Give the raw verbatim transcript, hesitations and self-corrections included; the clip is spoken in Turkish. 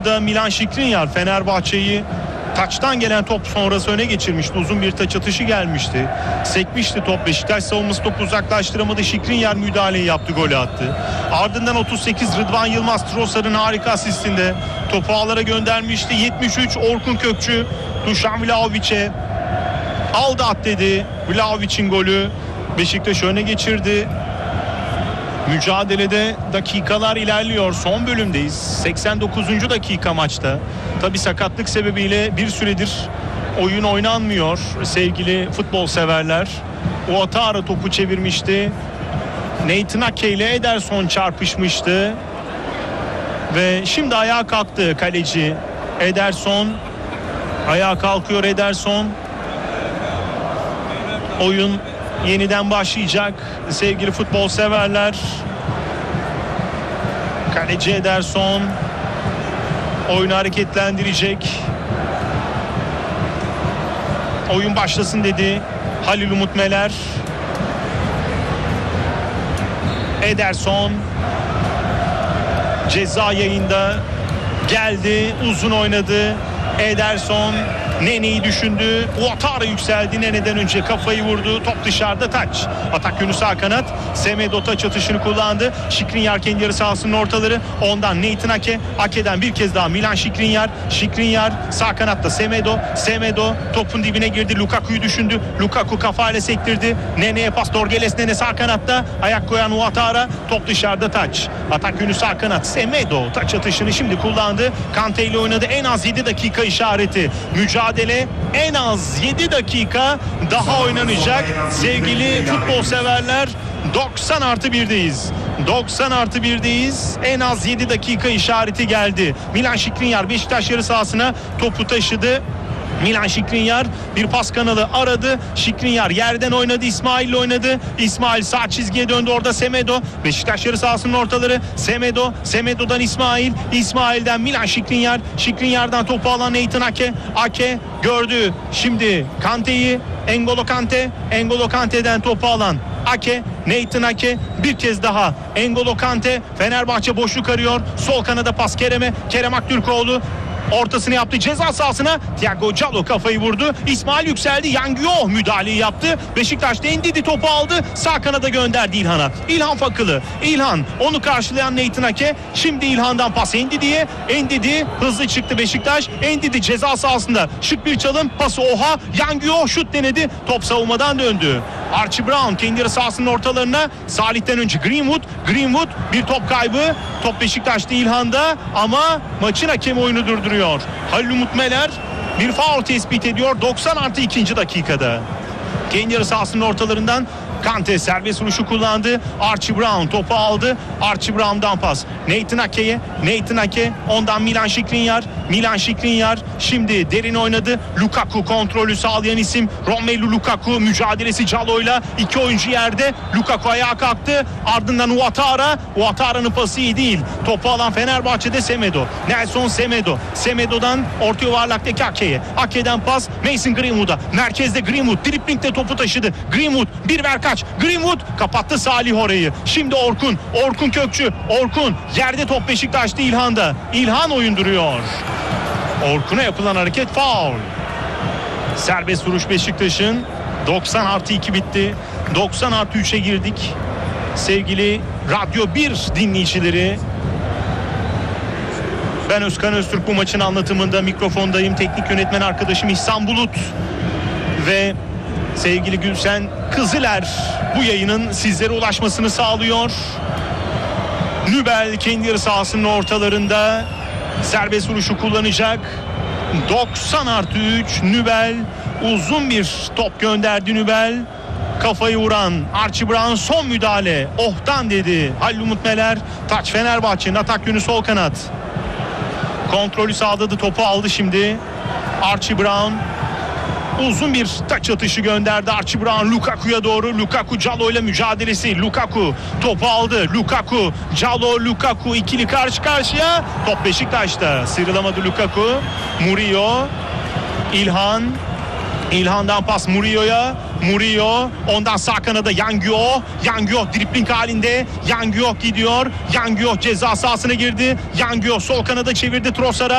Milan Skriniar Fenerbahçe'yi taçtan gelen top sonrası öne geçirmişti. Uzun bir taç atışı gelmişti. Sekmişti top. Beşiktaş savunması topu uzaklaştıramadı. Skriniar müdahaleyi yaptı, golü attı. Ardından otuz sekiz Rıdvan Yılmaz Trossard'ın harika asistinde topu ağlara göndermişti. yetmiş üç Orkun Kökçü Dušan Vlahovic'e aldı at dedi. Vlahovic'in golü Beşiktaş öne geçirdi. Mücadelede dakikalar ilerliyor. Son bölümdeyiz. seksen dokuzuncu dakika maçta. Tabi sakatlık sebebiyle bir süredir oyun oynanmıyor sevgili futbol severler. Ouattara topu çevirmişti. Nathan Ake ile Ederson çarpışmıştı. Ve şimdi ayağa kalktı kaleci Ederson. Ayağa kalkıyor Ederson. Oyun yeniden başlayacak sevgili futbol severler. Kaleci Ederson oyunu hareketlendirecek. Oyun başlasın dedi Halil Umut Meler. Ederson ceza yayında geldi, uzun oynadı. Ederson Nene'yi düşündü. Ouattara yükseldi. Nene'den önce kafayı vurdu. Top dışarıda, taç. Atak yönü sağ kanat. Semedo taç atışını kullandı. Skriniar kendi yarı sahasının ortaları. Ondan Nathan Ake. Ake'den bir kez daha Milan Skriniar. Skriniar sağ kanatta Semedo. Semedo topun dibine girdi. Lukaku'yu düşündü. Lukaku kafayla sektirdi. Nene'ye pas. Dorgeles Nene sağ kanatta. Ayak koyan Ouattara. Top dışarıda, taç. Atak yönü sağ kanat. Semedo taç atışını şimdi kullandı. Kante ile oynadı. En az yedi dakika işareti. Mücadele en az yedi dakika daha oynanacak sevgili futbol severler. doksan artı birdeyiz. doksan artı birdeyiz. En az yedi dakika işareti geldi. Milan Skriniar Beşiktaş yarı sahasına topu taşıdı. Milan Skriniar bir pas kanalı aradı. Skriniar yerden oynadı. İsmail'le oynadı. İsmail sağ çizgiye döndü. Orada Semedo. Beşiktaş yarı sahasının ortaları. Semedo. Semedo'dan İsmail. İsmail'den Milan Skriniar. Skriniar'dan topu alan Nathan Ake. Ake gördü. Şimdi Kante'yi. N'Golo Kante. N'Golo Kante'den topu alan Ake, Nathan Ake bir kez daha N'Golo Kante. Fenerbahçe boşluk arıyor. Sol kanada pas Kerem'e. Kerem Aktürkoğlu ortasını yaptı ceza sahasına. Thiago Callo kafayı vurdu. İsmail yükseldi. Yangyo müdahaleyi yaptı. Beşiktaş'ta Ndidi topu aldı. Sağ kanada gönderdi İlhan'a. İlhan Fakılı. İlhan onu karşılayan Nathan Ake. Şimdi İlhan'dan pas Ndidi'ye. Ndidi hızlı çıktı Beşiktaş. Ndidi ceza sahasında. Şık bir çalım. Pası Oha. Yangyo şut denedi. Top savunmadan döndü. Archie Brown kendi yarı sahasının ortalarına. Salih'ten önce Greenwood. Greenwood bir top kaybı. Top Beşiktaş'ta İlhan'da ama maçın hakemi oyunu durduruyor. Halil Umut Meler bir faul tespit ediyor doksan artı ikinci dakikada. Kendi yarı sahasının ortalarından Kante serbest vuruşu kullandı. Archie Brown topu aldı. Archie Brown'dan pas Nathan Ake'ye. Nathan Ake ondan Milan Skriniar. Milan Skriniar şimdi derin oynadı. Lukaku kontrolü sağlayan isim. Romelu Lukaku mücadelesi Callo'yla. İki oyuncu yerde. Lukaku ayağa kalktı. Ardından Ouattara. Ouattara'nın pası iyi değil. Topu alan Fenerbahçe'de Semedo. Nelson Semedo. Semedo'dan orta yuvarlaktaki Ake'ye. Ake'den pas Mason Greenwood'a. Merkezde Greenwood. Dripling'de topu taşıdı. Greenwood bir ver kaç. Greenwood kapattı Salih orayı. Şimdi Orkun. Orkun Kökçü. Orkun yerde top Beşiktaş'ta İlhan'da. İlhan oyun duruyor. Orkun'a yapılan hareket faul. Serbest vuruş Beşiktaş'ın. doksan artı iki bitti. doksan artı üçe girdik. Sevgili Radyo bir dinleyicileri. Ben Özkan Öztürk, bu maçın anlatımında mikrofondayım. Teknik yönetmen arkadaşım İhsan Bulut ve sevgili Gülsen Kızıler bu yayının sizlere ulaşmasını sağlıyor. Nübel kendi yarı sahasının ortalarında serbest vuruşu kullanacak. doksan artı üç Nübel uzun bir top gönderdi Nübel. Kafayı vuran Archie Brown son müdahale. Oh'tan dedi Halil Umut Meler. Taç Fenerbahçe'nin atak yönü sol kanat. Kontrolü sağladı, topu aldı şimdi. Archie Brown uzun bir taç atışı gönderdi Archie Brown Lukaku'ya doğru. Lukaku Callo ile mücadelesi. Lukaku topu aldı. Lukaku Callo Lukaku ikili karşı karşıya. Top Beşiktaş'ta. Sıyrılamadı Lukaku. Murillo. İlhan. İlhan'dan pas Murillo'ya. Murillo ondan sağ kanada Yangyo. Yangyo dripling halinde. Yangyo gidiyor. Yangyo ceza sahasına girdi. Yangyo sol kanada çevirdi Trossard'a.